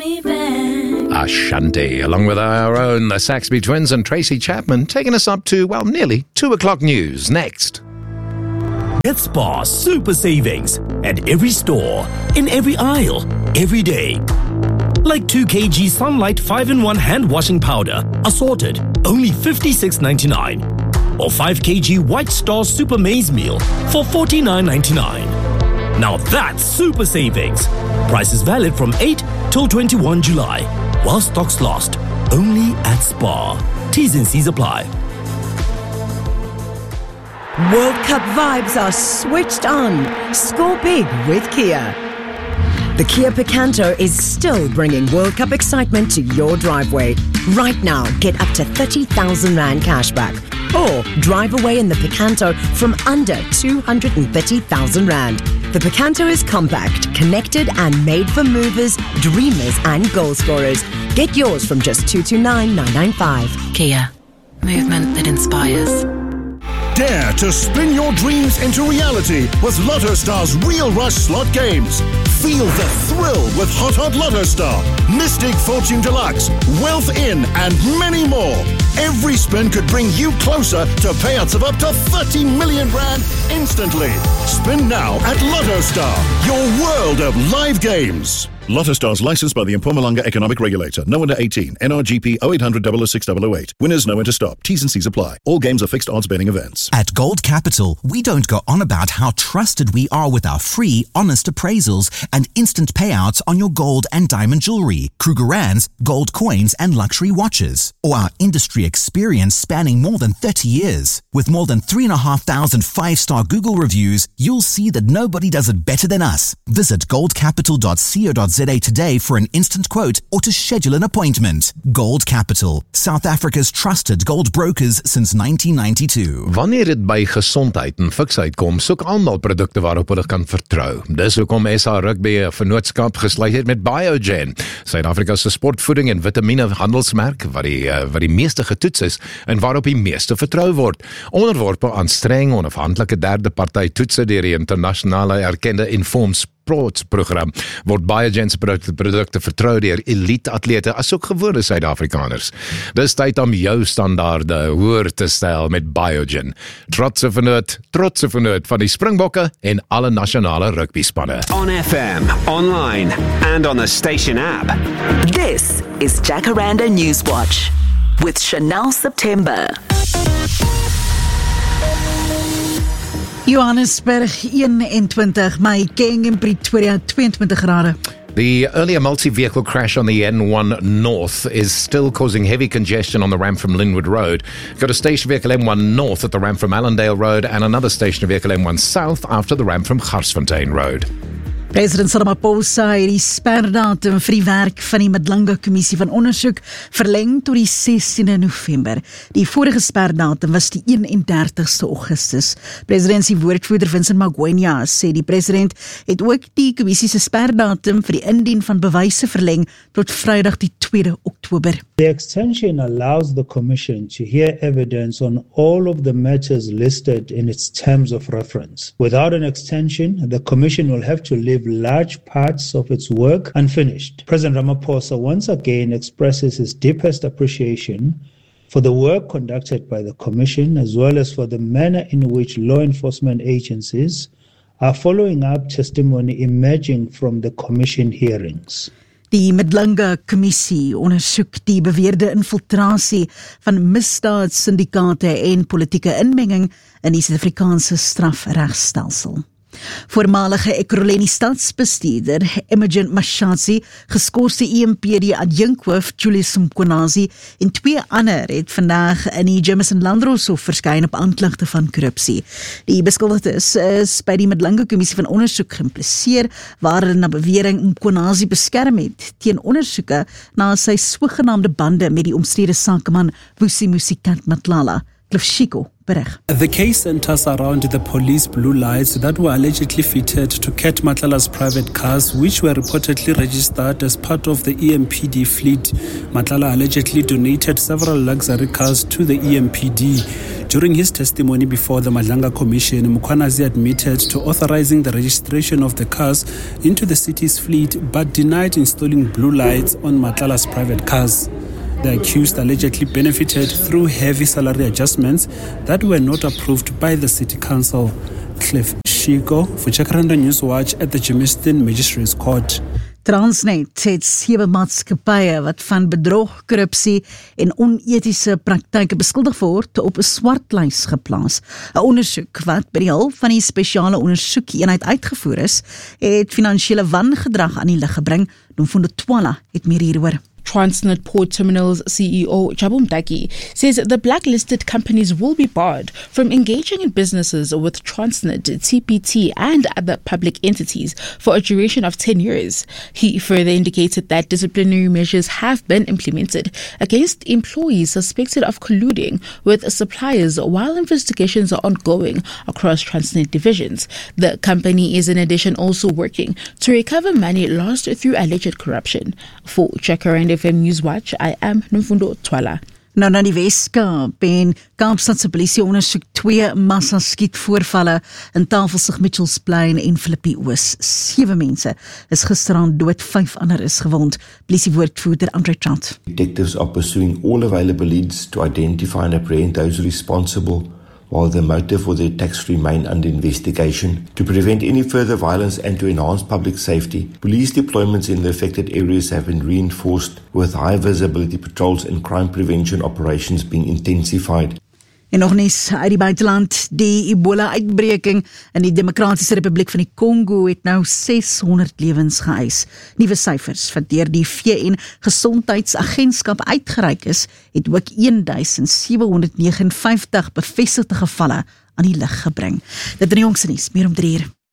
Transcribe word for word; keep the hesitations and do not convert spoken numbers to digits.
Maybank. Ashanti, along with our own the Saxby Twins and Tracy Chapman, taking us up to, well, nearly two o'clock news. Next. Get Spar Super Savings at every store, in every aisle, every day. Like two kilograms Sunlight five in one hand washing powder, assorted, only fifty-six ninety-nine. Or five kilograms White Star Super Maize Meal for forty-nine ninety-nine. Now that's super savings. Price is valid from eighth till twenty-first of July. While stocks last, only at Spar. T's and C's apply. World Cup vibes are switched on. Score big with Kia. The Kia Picanto is still bringing World Cup excitement to your driveway. Right now, get up to thirty thousand rand cashback. Or drive away in the Picanto from under two hundred thirty thousand rand. The Picanto is compact, connected and made for movers, dreamers and goal scorers. Get yours from just two two nine nine nine five. Kia. Movement that inspires. Dare to spin your dreams into reality with Lotto Star's Real Rush slot games. Feel the thrill with Hot Hot Lotto Star, Mystic Fortune Deluxe, Wealth In, and many more. Every spin could bring you closer to payouts of up to thirty million rand instantly. Spin now at Lotto Star, your world of live games. Lotto Stars licensed by the Mpumalanga Economic Regulator. No under eighteen. N R G P oh eight hundred, double oh six, double oh eight. Winners know when to stop. T's and C's apply. All games are fixed odds betting events. At Gold Capital, we don't go on about how trusted we are with our free, honest appraisals and instant payouts on your gold and diamond jewelry, Krugerrands, gold coins and luxury watches. Or our industry experience spanning more than thirty years. With more than three thousand five hundred five-star Google reviews, you'll see that nobody does it better than us. Visit gold capital dot co dot za today for an instant quote or to schedule an appointment. Gold Capital, South Africa's trusted gold brokers since nineteen ninety-two. Wanneer dit by gesondheid en fiksheid kom, soek almal produkte waarop hulle kan vertrou. Dis hoekom S A Rugby 'n vennootskap gesluit het met Biogen, Suid-Afrika se sportvoeding en vitamiene handelsmerk wat die uh, wat die meeste getoets is en waarop die meeste vertrou word. Onderworpe aan streng onafhanklike derde party toetse deur die internasionale erkende Informed Sports program word Biogen se produkte vertrou deur elite atlete asook gewone Suid-Afrikaners. Dis tyd om jou standaarde hoër te stel met Biogen. Trotse vernoot, trotse vernoot van die Springbokke en alle nasionale rugbyspanne. On F M, online and on the station app. This is Jacaranda Newswatch with Chanel September. Johannesburg eenentwintig, Mahikeng in Pretoria tweeëntwintig grade. The earlier multi-vehicle crash on the N one North is still causing heavy congestion on the ramp from Linwood Road. Got a station vehicle N one North at the ramp from Allendale Road and another station vehicle N one South after the ramp from Garsfontein Road. President Ramaphosa het die sperdatum vir die werk van die Madlanga Kommissie van Ondersoek verleng tot die sestiende November. Die vorige sperdatum was die eenendertigste Augustus. Presidentsie woordvoerder Vincent Magwenya sê die president het ook die kommissie se sperdatum vir die indien van bewyse verleng tot Vrydag die tweede Oktober. The extension allows the Commission to hear evidence on all of the matters listed in its terms of reference. Without an extension, the Commission will have to leave large parts of its work unfinished. President Ramaphosa once again expresses his deepest appreciation for the work conducted by the Commission as well as for the manner in which law enforcement agencies are following up testimony emerging from the Commission hearings. Die Madlanga Kommissie ondersoek die beweerde infiltrasie van misdaadsyndikaate en politieke inmenging in die Suid-Afrikaanse strafregstelsel. Voormalige Ekurhuleni stadsbestuurder Imogen Mashatsi, geskorste E M P D adjunkhoof Julius Mkhwanazi en twee ander het vandag in die Jameson Landros Hof verskyn op aanklagte van korrupsie. Die beskuldigdes is by die Madlanga Kommissie van Ondersoek geïmpliseer waar hulle na bewering Mkhwanazi beskerm het teen ondersoeke na sy sogenaamde bande met die omstrede sakeman Vusi Musikant Matlala. Cliff Shiko berig. The case centers around the police blue lights that were allegedly fitted to Ket Matlala's private cars, which were reportedly registered as part of the E M P D fleet. Matlala allegedly donated several luxury cars to the E M P D. During his testimony before the Madlanga Commission, Mukhwanazi admitted to authorizing the registration of the cars into the city's fleet but denied installing blue lights on Matlala's private cars. The accused allegedly benefited through heavy salary adjustments that were not approved by the City Council. Cliff Shiko for Jacaranda Newswatch at the Germiston Magistrates Court. Transnet het sewe maatskappye wat van bedrog, korrupsie en onetiese praktyke beskuldig word op 'n swartlys geplaas. 'n Ondersoek wat by die hulp van die spesiale ondersoekeenheid uitgevoer is, het finansiële wangedrag aan die lig gebring. Nomfundo Twala het meer hieroor. Transnet Port Terminals C E O Jabu Mdaki says the blacklisted companies will be barred from engaging in businesses with Transnet, T P T and other public entities for a duration of ten years. He further indicated that disciplinary measures have been implemented against employees suspected of colluding with suppliers while investigations are ongoing across Transnet divisions. The company is in addition also working to recover money lost through alleged corruption. For Jacaranda F M Newswatch, I am Nomfundo Twala. Nou na die Weskaap en Kaapstadse polisie ondersoek twee massa skietvoorvalle in Tafelsig, Mitchells Plain en Philippi Oos. Sewe mense is gisteraan dood, vyf ander is gewond. Polisiewoordvoerder Andre Trant. Detectives are pursuing all available leads to identify and apprehend those responsible, while the motive for the attacks remain under investigation. To prevent any further violence and to enhance public safety, police deployments in the affected areas have been reinforced, with high visibility patrols and crime prevention operations being intensified. En nog eens uit die buiteland, die Ebola-uitbreking in die Demokratiese Republiek van die Kongo het nou seshonderd lewens geëis. Nuwe syfers wat deur die V N Gesondheidsagentskap uitgereik is, het ook duisend sewe honderd negenenvyftig bevestigde gevalle aan die lig gebring. Dit is die jongste nuus, meer om drie uur.